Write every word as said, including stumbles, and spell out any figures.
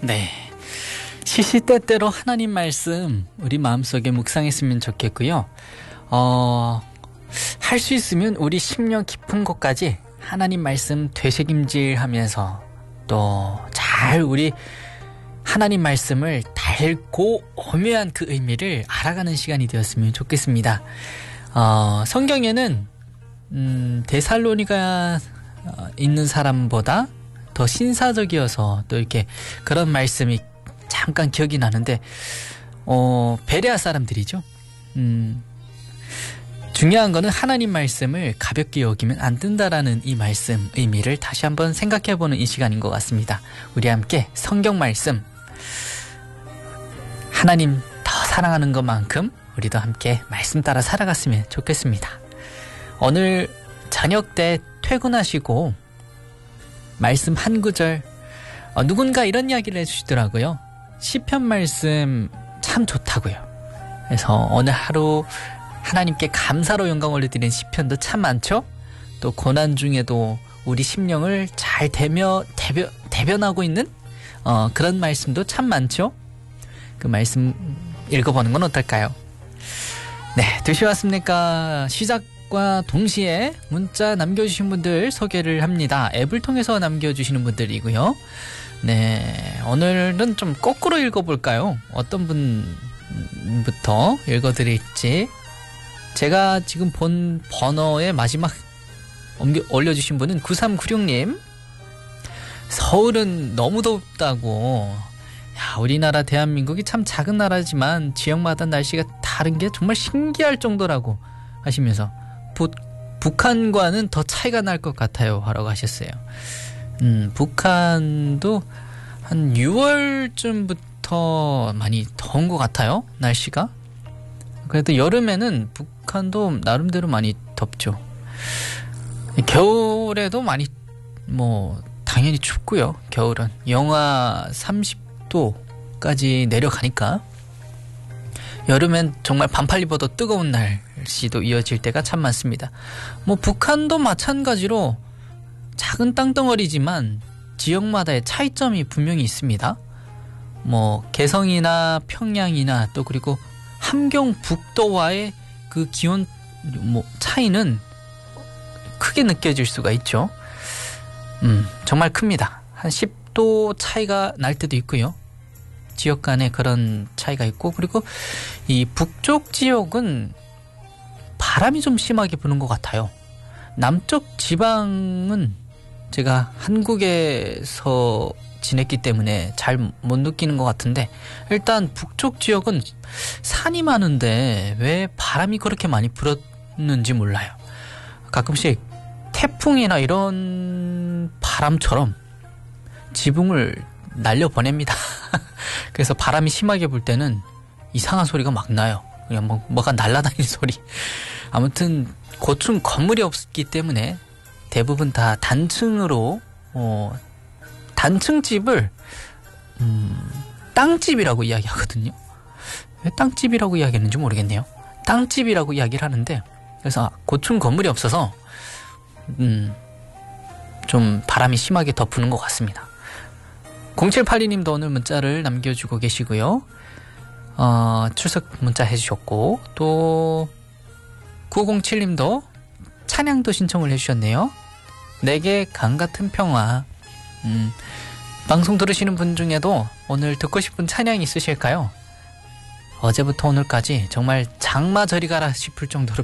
네, 시시때때로 하나님 말씀 우리 마음속에 묵상했으면 좋겠고요. 어, 할 수 있으면 우리 심령 깊은 곳까지 하나님 말씀 되새김질하면서 또 잘 우리 하나님 말씀을 달고 오묘한 그 의미를 알아가는 시간이 되었으면 좋겠습니다. 어, 성경에는 음, 데살로니가 있는 사람보다 더 신사적이어서 또 이렇게 그런 말씀이 잠깐 기억이 나는데 어, 베레아 사람들이죠. 음, 중요한 거는 하나님 말씀을 가볍게 여기면 안 된다라는 이 말씀 의미를 다시 한번 생각해보는 이 시간인 것 같습니다. 우리 함께 성경 말씀, 하나님 더 사랑하는 것만큼 우리도 함께 말씀 따라 살아갔으면 좋겠습니다. 오늘 저녁 때 퇴근하시고 말씀 한 구절, 어, 누군가 이런 이야기를 해주시더라고요. 시편 말씀 참 좋다고요. 그래서 오늘 하루 하나님께 감사로 영광 올려드리는 시편도 참 많죠. 또 고난 중에도 우리 심령을 잘 대며 대변, 대변하고 있는 어, 그런 말씀도 참 많죠. 그 말씀 읽어보는 건 어떨까요? 네, 두 시 왔습니까? 시작과 동시에 문자 남겨주신 분들 소개를 합니다. 앱을 통해서 남겨주시는 분들이고요. 네, 오늘은 좀 거꾸로 읽어볼까요? 어떤 분부터 읽어드릴지. 제가 지금 본 번호의 마지막 옮겨, 올려주신 분은 구삼구육 님. 서울은 너무 덥다고. 야, 우리나라 대한민국이 참 작은 나라지만 지역마다 날씨가 다른 게 정말 신기할 정도라고 하시면서 부, 북한과는 더 차이가 날 것 같아요 라고 하셨어요. 음, 북한도 한 유월쯤부터 많이 더운 것 같아요, 날씨가. 그래도 여름에는 북한도 나름대로 많이 덥죠. 겨울에도 많이 뭐 당연히 춥고요. 겨울은 영하 삼십 도까지 내려가니까. 여름엔 정말 반팔 입어도 뜨거운 날씨도 이어질 때가 참 많습니다. 뭐 북한도 마찬가지로 작은 땅덩어리지만 지역마다의 차이점이 분명히 있습니다. 뭐 개성이나 평양이나 또 그리고 함경북도와의 그 기온 뭐 차이는 크게 느껴질 수가 있죠. 음, 정말 큽니다. 한 십 도 차이가 날 때도 있고요. 지역 간에 그런 차이가 있고, 그리고 이 북쪽 지역은 바람이 좀 심하게 부는 것 같아요. 남쪽 지방은 제가 한국에서 지냈기 때문에 잘 못 느끼는 것 같은데, 일단 북쪽 지역은 산이 많은데 왜 바람이 그렇게 많이 불었는지 몰라요. 가끔씩 태풍이나 이런 바람처럼 지붕을 날려보냅니다. 그래서 바람이 심하게 불 때는 이상한 소리가 막 나요. 그냥 뭐, 뭐가 날아다니는 소리. 아무튼 고층 건물이 없기 때문에 대부분 다 단층으로 어, 단층 집을 음, 땅집이라고 이야기하거든요. 왜 땅집이라고 이야기하는지 모르겠네요. 땅집이라고 이야기를 하는데, 그래서 고층 건물이 없어서 음, 좀 바람이 심하게 더 부는 것 같습니다. 공칠팔이 님도 오늘 문자를 남겨주고 계시고요. 어, 출석 문자 해주셨고, 또 구공칠 님도 찬양도 신청을 해주셨네요. 내게 강같은 평화. 음, 방송 들으시는 분 중에도 오늘 듣고 싶은 찬양이 있으실까요? 어제부터 오늘까지 정말 장마 저리 가라 싶을 정도로